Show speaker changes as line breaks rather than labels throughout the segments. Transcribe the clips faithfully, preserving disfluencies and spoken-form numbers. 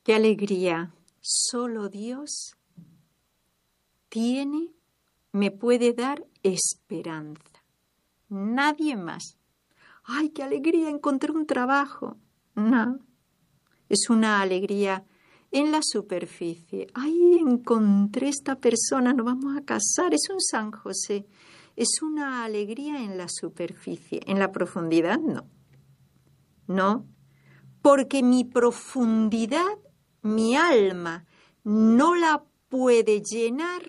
qué alegría. Solo Dios tiene, me puede dar esperanza. Nadie más. ¡Ay, qué alegría! Encontré un trabajo. No. Es una alegría en la superficie. ¡Ay, encontré esta persona! Nos vamos a casar. Es un San José. Es una alegría en la superficie. En la profundidad, no. No. Porque mi profundidad, mi alma, no la puede llenar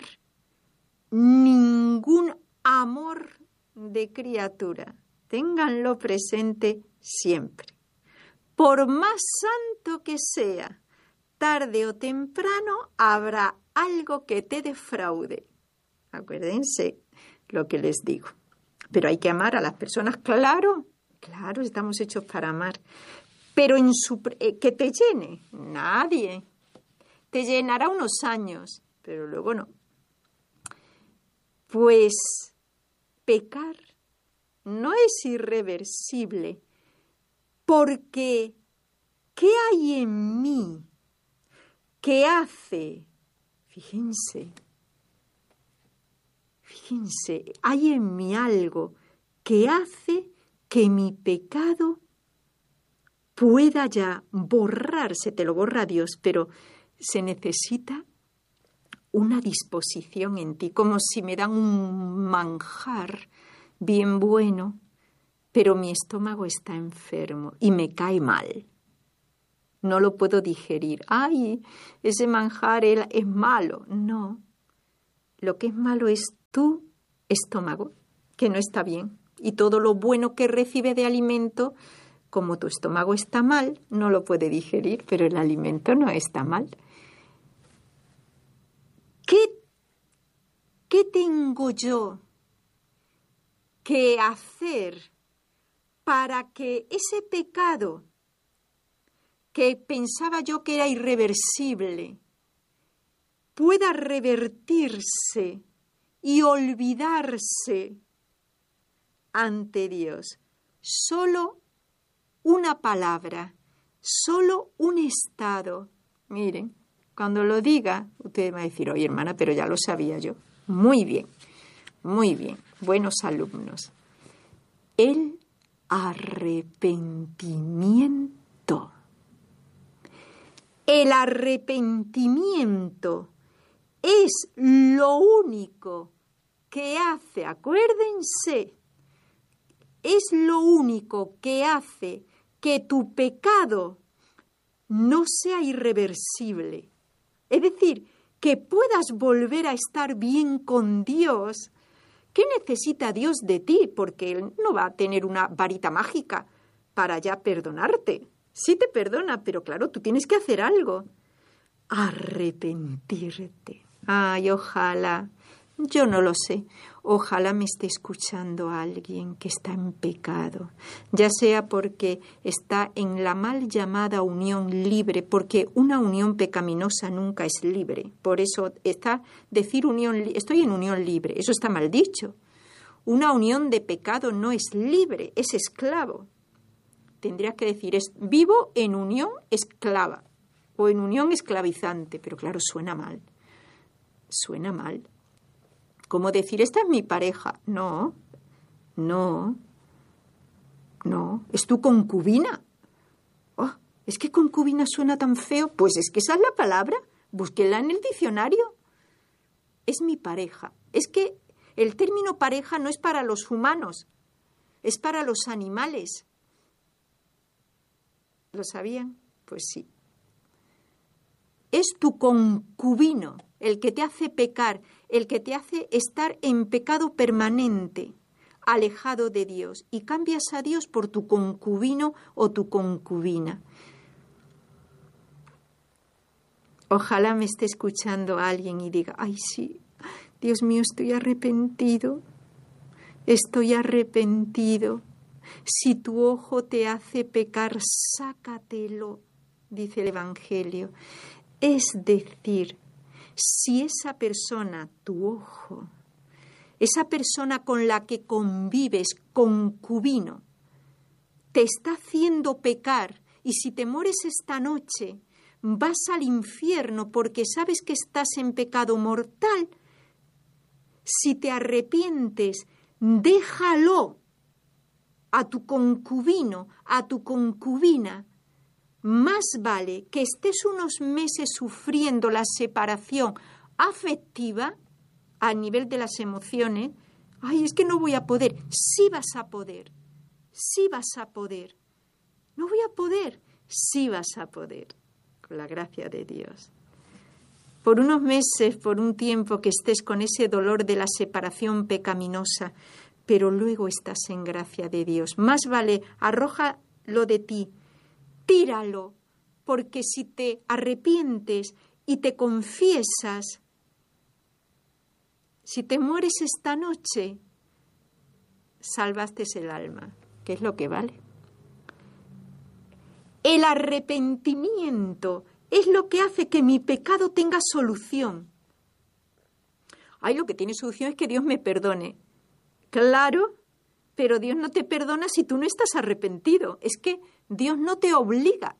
ningún amor de criatura. Ténganlo presente siempre. Por más santo que sea, tarde o temprano habrá algo que te defraude. Acuérdense lo que les digo. Pero hay que amar a las personas, claro, claro, estamos hechos para amar. Pero en su, eh, que te llene, nadie. Te llenará unos años, pero luego no. Pues pecar no es irreversible, porque ¿qué hay en mí que hace? Fíjense, fíjense, hay en mí algo que hace que mi pecado pueda ya borrarse, te lo borra Dios, pero se necesita una disposición en ti, como si me dan un manjar bien bueno, pero mi estómago está enfermo y me cae mal. No lo puedo digerir. ¡Ay, ese manjar es malo! No, lo que es malo es tu estómago, que no está bien. Y todo lo bueno que recibe de alimento, como tu estómago está mal, no lo puede digerir, pero el alimento no está mal. ¿Qué, qué tengo yo que hacer para que ese pecado que pensaba yo que era irreversible pueda revertirse y olvidarse ante Dios? Solo una palabra, solo un estado. Miren, cuando lo diga, usted va a decir, oye, hermana, pero ya lo sabía yo. Muy bien, muy bien, buenos alumnos. El arrepentimiento. El arrepentimiento es lo único que hace, acuérdense, es lo único que hace que tu pecado no sea irreversible. Es decir, que puedas volver a estar bien con Dios. ¿Qué necesita Dios de ti? Porque Él no va a tener una varita mágica para ya perdonarte. Sí te perdona, pero claro, tú tienes que hacer algo. Arrepentirte. Ay, ojalá. Yo no lo sé. Ojalá me esté escuchando alguien que está en pecado, ya sea porque está en la mal llamada unión libre, porque una unión pecaminosa nunca es libre. Por eso está decir unión, estoy en unión libre, eso está mal dicho. Una unión de pecado no es libre, es esclavo. Tendrías que decir, es vivo en unión esclava o en unión esclavizante, pero claro, suena mal. Suena mal. Como decir, esta es mi pareja. No, no, no, es tu concubina. Oh, ¿es que concubina suena tan feo? Pues es que esa es la palabra, búsquela en el diccionario. Es mi pareja. Es que el término pareja no es para los humanos, es para los animales. ¿Lo sabían? Pues sí. Es tu concubino el que te hace pecar, el que te hace estar en pecado permanente, alejado de Dios, y cambias a Dios por tu concubino o tu concubina. Ojalá me esté escuchando alguien y diga, ay sí, Dios mío, estoy arrepentido, estoy arrepentido. Si tu ojo te hace pecar, sácatelo, dice el Evangelio. Es decir, si esa persona, tu ojo, esa persona con la que convives, concubino, te está haciendo pecar, y si te mueres esta noche, vas al infierno porque sabes que estás en pecado mortal, si te arrepientes, déjalo a tu concubino, a tu concubina. Más vale que estés unos meses sufriendo la separación afectiva a nivel de las emociones. Ay, es que no voy a poder. Sí vas a poder. Sí vas a poder. No voy a poder. Sí vas a poder. Con la gracia de Dios. Por unos meses, por un tiempo que estés con ese dolor de la separación pecaminosa, pero luego estás en gracia de Dios. Más vale, arrójalo de ti, tíralo, porque si te arrepientes y te confiesas, si te mueres esta noche, salvaste el alma, que es lo que vale. El arrepentimiento es lo que hace que mi pecado tenga solución. Ay, lo que tiene solución es que Dios me perdone. Claro, pero Dios no te perdona si tú no estás arrepentido. Es que Dios no te obliga.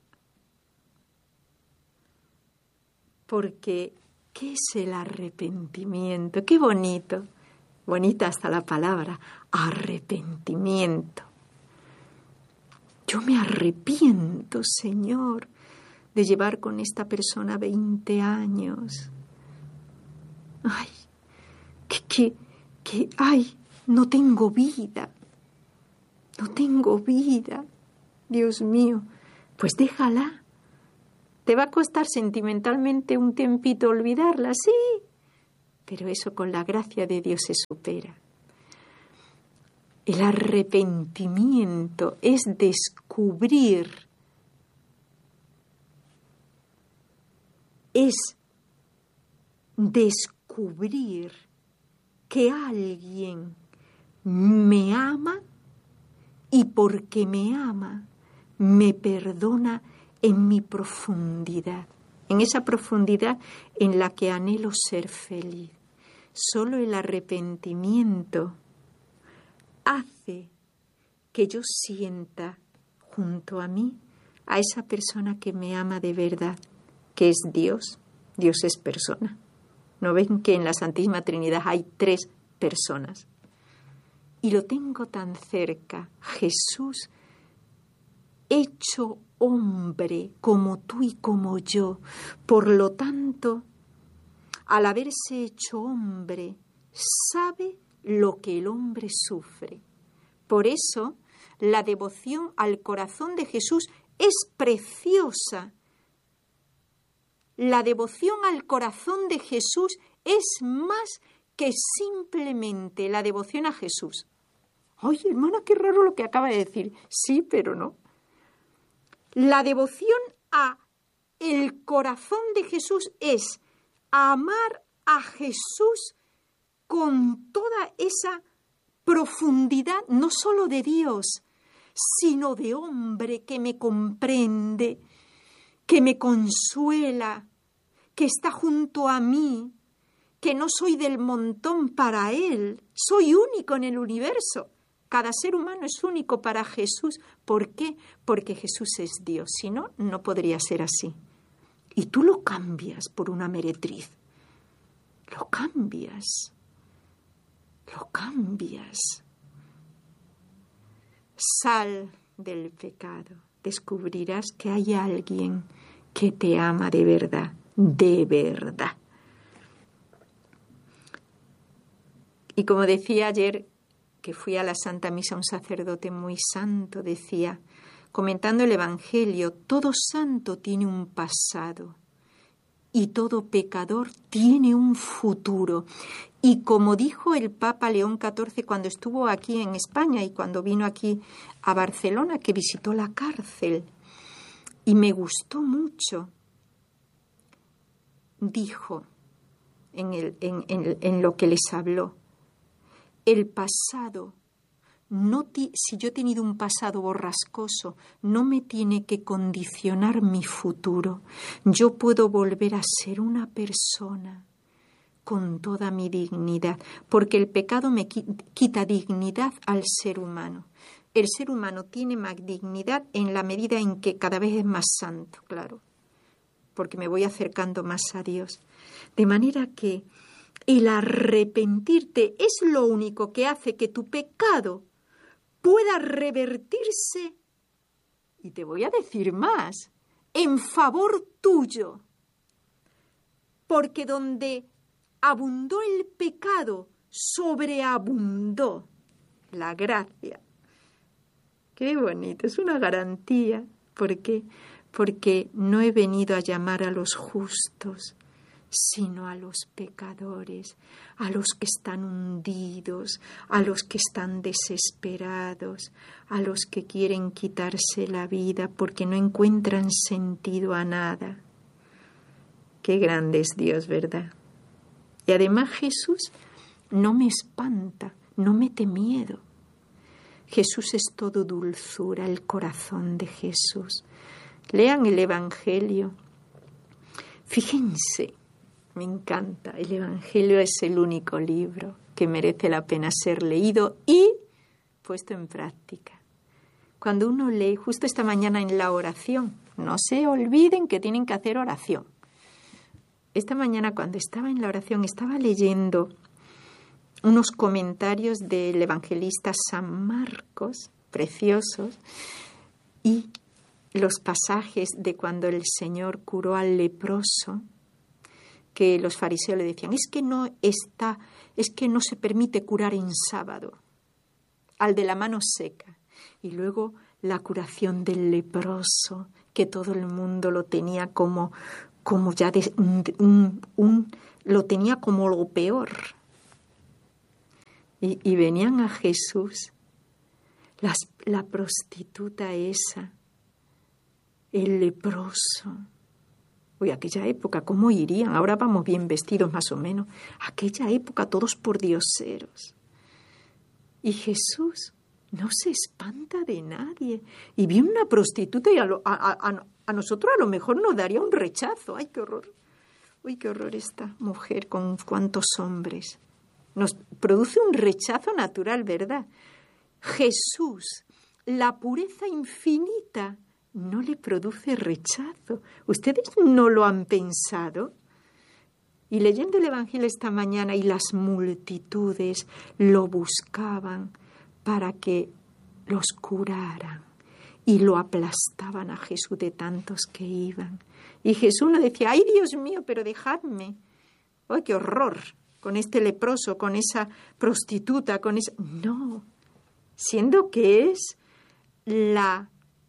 Porque, ¿qué es el arrepentimiento? Qué bonito. Bonita hasta la palabra, arrepentimiento. Yo me arrepiento, Señor, de llevar con esta persona veinte años. Ay, que, que, que, ay, no tengo vida. No tengo vida. Dios mío, pues déjala. ¿Te va a costar sentimentalmente un tiempito olvidarla? Sí, pero eso con la gracia de Dios se supera. El arrepentimiento es descubrir, es descubrir que alguien me ama y porque me ama, me perdona en mi profundidad, en esa profundidad en la que anhelo ser feliz. Solo el arrepentimiento hace que yo sienta junto a mí a esa persona que me ama de verdad, que es Dios. Dios es persona. ¿No ven que en la Santísima Trinidad hay tres personas? Y lo tengo tan cerca, Jesús hecho hombre como tú y como yo. Por lo tanto, al haberse hecho hombre, sabe lo que el hombre sufre. Por eso, la devoción al corazón de Jesús es preciosa. La devoción al corazón de Jesús es más que simplemente la devoción a Jesús. Ay, hermana, qué raro lo que acaba de decir. Sí, pero no. La devoción a el corazón de Jesús es amar a Jesús con toda esa profundidad, no solo de Dios, sino de hombre que me comprende, que me consuela, que está junto a mí, que no soy del montón para Él, soy único en el universo. Cada ser humano es único para Jesús. ¿Por qué? Porque Jesús es Dios. Si no, no podría ser así. Y tú lo cambias por una meretriz. Lo cambias. Lo cambias. Sal del pecado. Descubrirás que hay alguien que te ama de verdad. De verdad. Y como decía ayer, que fui a la Santa Misa, un sacerdote muy santo decía, comentando el Evangelio, todo santo tiene un pasado y todo pecador tiene un futuro. Y como dijo el Papa León catorce cuando estuvo aquí en España y cuando vino aquí a Barcelona, que visitó la cárcel, y me gustó mucho, dijo en, el, en, en, en lo que les habló, el pasado, no ti, si yo he tenido un pasado borrascoso, no me tiene que condicionar mi futuro. Yo puedo volver a ser una persona con toda mi dignidad, porque el pecado me quita dignidad al ser humano. El ser humano tiene más dignidad en la medida en que cada vez es más santo, claro. porque me voy acercando más a Dios. De manera que el arrepentirte es lo único que hace que tu pecado pueda revertirse, y te voy a decir más, en favor tuyo. Porque donde abundó el pecado, sobreabundó la gracia. Qué bonito, es una garantía. ¿Por qué? Porque no he venido a llamar a los justos, sino a los pecadores, a los que están hundidos, a los que están desesperados, a los que quieren quitarse la vida porque no encuentran sentido a nada. Qué grande es Dios, ¿verdad? Y además Jesús no me espanta, no mete miedo. Jesús es todo dulzura, el corazón de Jesús. Lean el Evangelio. Fíjense, me encanta. El Evangelio es el único libro que merece la pena ser leído y puesto en práctica. Cuando uno lee, justo esta mañana en la oración, no se olviden que tienen que hacer oración. Esta mañana cuando estaba en la oración estaba leyendo unos comentarios del evangelista San Marcos, preciosos, y los pasajes de cuando el Señor curó al leproso, que los fariseos le decían, es que no está, es que no se permite curar en sábado, al de la mano seca. Y luego la curación del leproso, que todo el mundo lo tenía como, como ya de, un, un, un, lo tenía como lo peor. Y, y venían a Jesús, las, la prostituta esa, el leproso. Uy, aquella época, ¿cómo irían? Ahora vamos bien vestidos más o menos. Aquella época todos por dioseros. Y Jesús no se espanta de nadie. Y vi una prostituta y a, lo, a, a, a nosotros a lo mejor nos daría un rechazo. ¡Ay, qué horror! ¡Uy, qué horror esta mujer con cuántos hombres! Nos produce un rechazo natural, ¿verdad? Jesús, la pureza infinita, no le produce rechazo. ¿Ustedes no lo han pensado? Y leyendo el Evangelio esta mañana, y las multitudes lo buscaban para que los curaran, y lo aplastaban a Jesús de tantos que iban. Y Jesús no decía, ¡ay, Dios mío, pero dejadme! ¡Ay, qué horror! Con este leproso, con esa prostituta, con esa... No, siendo que es la,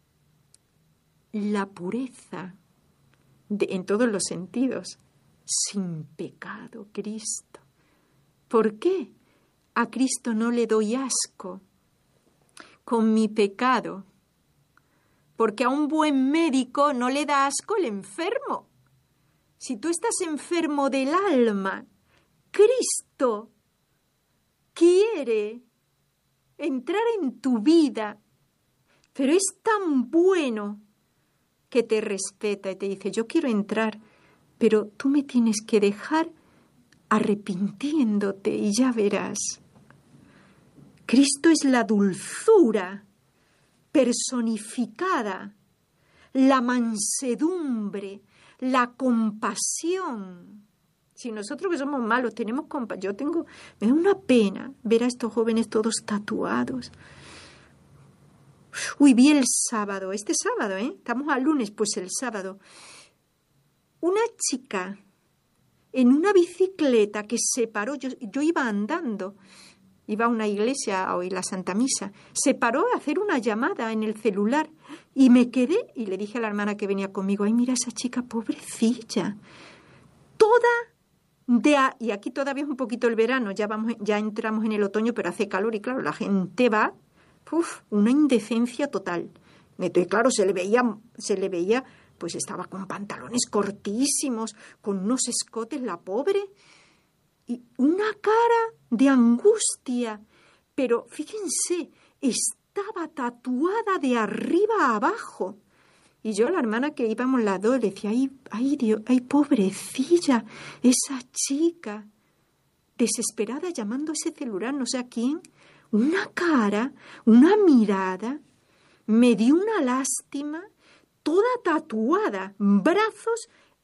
la pureza de, en todos los sentidos, sin pecado, Cristo. ¿Por qué a Cristo no le doy asco con mi pecado? Porque a un buen médico no le da asco el enfermo. Si tú estás enfermo del alma, Cristo quiere entrar en tu vida, pero es tan bueno que te respeta y te dice, yo quiero entrar, pero tú me tienes que dejar arrepintiéndote y ya verás. Cristo es la dulzura personificada, la mansedumbre, la compasión. Si nosotros que somos malos tenemos compasión, yo tengo, me da una pena ver a estos jóvenes todos tatuados. Uy, vi el sábado, este sábado, ¿eh? Estamos a lunes, pues el sábado. Una chica en una bicicleta que se paró, yo, yo iba andando, iba a una iglesia a oír la Santa Misa, se paró a hacer una llamada en el celular y me quedé y le dije a la hermana que venía conmigo, ay, mira esa chica, pobrecilla, toda de a, y aquí todavía es un poquito el verano, ya vamos, ya entramos en el otoño, pero hace calor y claro, la gente va, uf, una indecencia total. Entonces, claro, se le veía, se le veía, pues estaba con pantalones cortísimos, con unos escotes, la pobre, y una cara de angustia, pero fíjense, estaba tatuada de arriba a abajo. Y yo a la hermana que íbamos las dos le decía, ay, ay Dios, ay pobrecilla, esa chica, desesperada llamando a ese celular, no sé a quién, una cara, una mirada, me dio una lástima, toda tatuada, brazos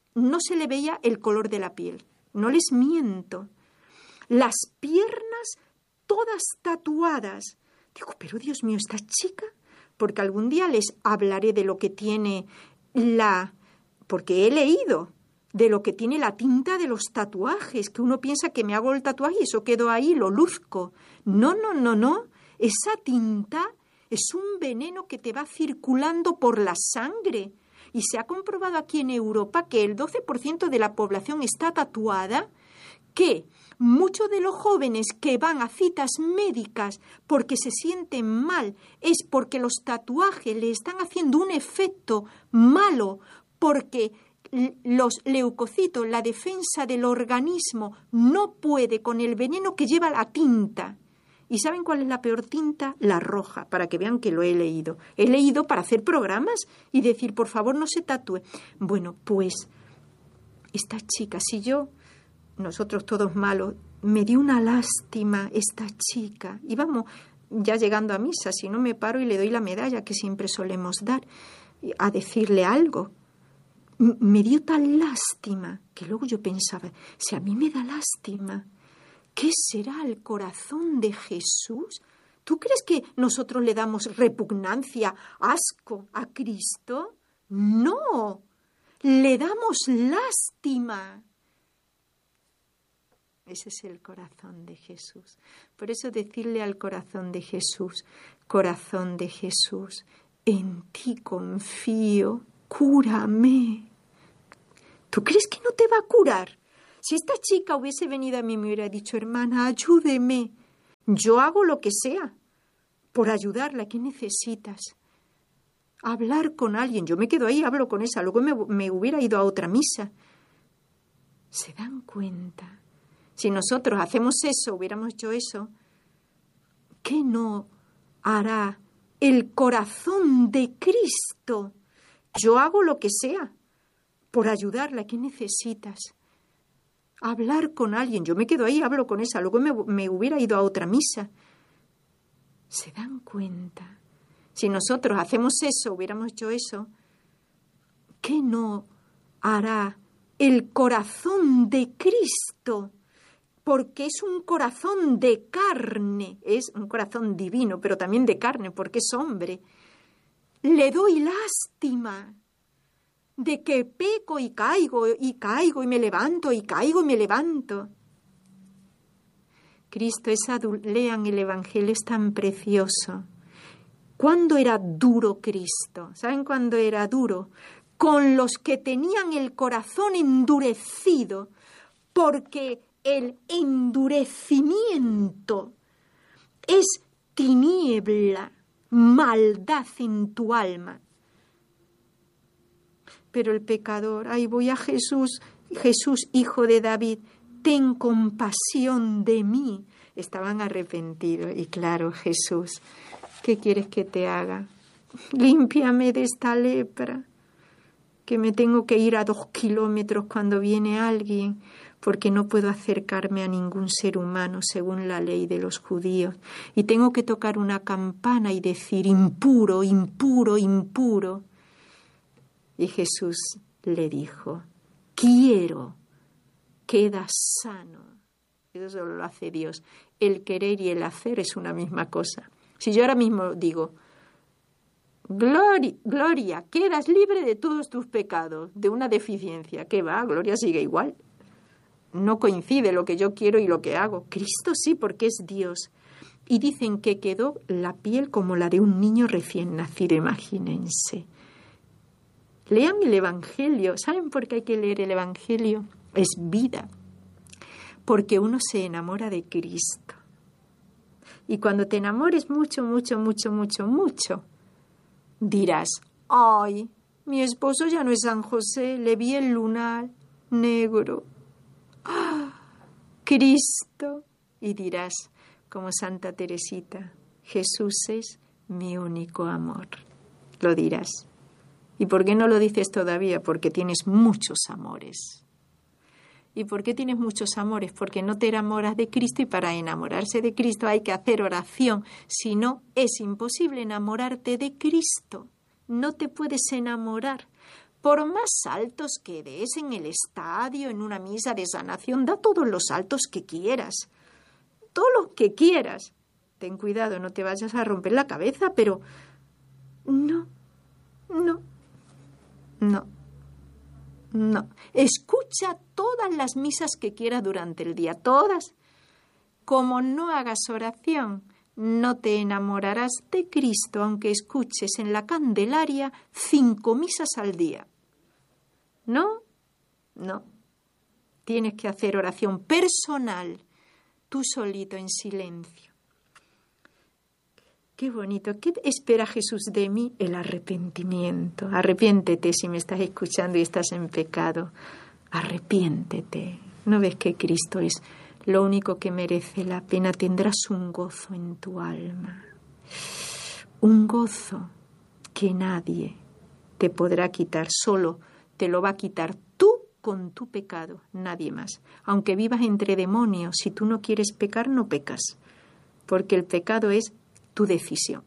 no se le veía el color de la piel. No les miento. Las piernas todas tatuadas. Digo, pero Dios mío, esta chica, porque algún día les hablaré de lo que tiene la... Porque he leído de lo que tiene la tinta de los tatuajes, que uno piensa que me hago el tatuaje y eso quedó ahí, lo luzco. No, no, no, no. Esa tinta es un veneno que te va circulando por la sangre. Y se ha comprobado aquí en Europa que el doce por ciento de la población está tatuada, que muchos de los jóvenes que van a citas médicas porque se sienten mal es porque los tatuajes le están haciendo un efecto malo, porque los leucocitos, la defensa del organismo, no puede con el veneno que lleva la tinta. ¿Y saben cuál es la peor tinta? La roja, para que vean que lo he leído. He leído para hacer programas y decir, por favor, no se tatúe. Bueno, pues, esta chica, si yo, nosotros todos malos, me dio una lástima esta chica. Y vamos, ya llegando a misa, si no me paro y le doy la medalla que siempre solemos dar, a decirle algo. Me dio tal lástima que luego yo pensaba, si a mí me da lástima, ¿qué será el corazón de Jesús? ¿Tú crees que nosotros le damos repugnancia, asco a Cristo? No, le damos lástima. Ese es el corazón de Jesús. Por eso decirle al corazón de Jesús, corazón de Jesús, en ti confío, cúrame. ¿Tú crees que no te va a curar? Si esta chica hubiese venido a mí y me hubiera dicho, hermana, ayúdeme, yo hago lo que sea por ayudarla. ¿Qué necesitas? Hablar con alguien. Yo me quedo ahí, hablo con esa. Luego me, me hubiera ido a otra misa. ¿Se dan cuenta? Si nosotros hacemos eso, hubiéramos hecho eso, ¿qué no hará el corazón de Cristo? Yo hago lo que sea por ayudarla. ¿Qué necesitas? Hablar con alguien. Yo me quedo ahí, hablo con esa. Luego me, me hubiera ido a otra misa. ¿Se dan cuenta? Si nosotros hacemos eso, hubiéramos hecho eso, ¿qué no hará el corazón de Cristo? Porque es un corazón de carne. Es un corazón divino, pero también de carne, porque es hombre. Le doy lástima de que peco y caigo, y caigo, y me levanto, y caigo, y me levanto. Cristo es adulto. Lean el Evangelio, es tan precioso. ¿Cuándo era duro Cristo? ¿Saben cuándo era duro? Con los que tenían el corazón endurecido, porque el endurecimiento es tiniebla, maldad en tu alma. Pero el pecador, ay, voy a Jesús, Jesús, hijo de David, ten compasión de mí. Estaban arrepentidos. Y claro, Jesús, ¿qué quieres que te haga? Límpiame de esta lepra, que me tengo que ir a dos kilómetros cuando viene alguien, porque no puedo acercarme a ningún ser humano según la ley de los judíos. Y tengo que tocar una campana y decir, impuro, impuro, impuro. Y Jesús le dijo, quiero, queda sano. Eso solo lo hace Dios. El querer y el hacer es una misma cosa. Si yo ahora mismo digo, Gloria, Gloria, quedas libre de todos tus pecados, de una deficiencia, ¿qué va? Gloria sigue igual. No coincide lo que yo quiero y lo que hago. Cristo sí, porque es Dios. Y dicen que quedó la piel como la de un niño recién nacido, imagínense. Lean el Evangelio. ¿Saben por qué hay que leer el Evangelio? Es vida. Porque uno se enamora de Cristo. Y cuando te enamores mucho, mucho, mucho, mucho, mucho, dirás, ay, mi esposo ya no es San José, le vi el lunar negro. ¡Ah! Cristo. Y dirás, como Santa Teresita, Jesús es mi único amor. Lo dirás. ¿Y por qué no lo dices todavía? Porque tienes muchos amores. ¿Y por qué tienes muchos amores? Porque no te enamoras de Cristo, y para enamorarse de Cristo hay que hacer oración. Si no, es imposible enamorarte de Cristo. No te puedes enamorar Por más saltos que des en el estadio, en una misa de sanación, da todos los saltos que quieras. Todos los que quieras. Ten cuidado, no te vayas a romper la cabeza, pero no, no, no, no. Escucha todas las misas que quieras durante el día, todas. Como no hagas oración, no te enamorarás de Cristo aunque escuches en la Candelaria cinco misas al día. ¿No? No. Tienes que hacer oración personal, tú solito en silencio. Qué bonito. ¿Qué espera Jesús de mí? El arrepentimiento. Arrepiéntete si me estás escuchando y estás en pecado. Arrepiéntete. ¿No ves que Cristo es lo único que merece la pena? Tendrás un gozo en tu alma. Un gozo que nadie te podrá quitar. Solo te lo va a quitar tú con tu pecado, nadie más. Aunque vivas entre demonios, si tú no quieres pecar, no pecas. Porque el pecado es tu decisión.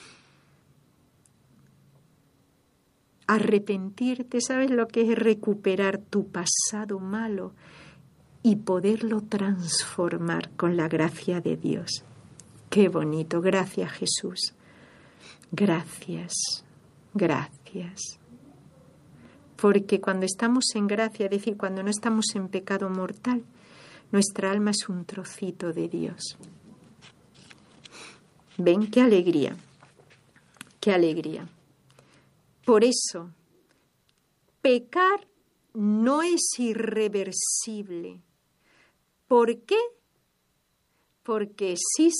Arrepentirte, ¿sabes lo que es recuperar tu pasado malo y poderlo transformar con la gracia de Dios? Qué bonito. Gracias, Jesús. Gracias. Gracias. Porque cuando estamos en gracia, es decir, cuando no estamos en pecado mortal, nuestra alma es un trocito de Dios. ¿Ven? ¡Qué alegría! ¡Qué alegría! Por eso, pecar no es irreversible. ¿Por qué? Porque sí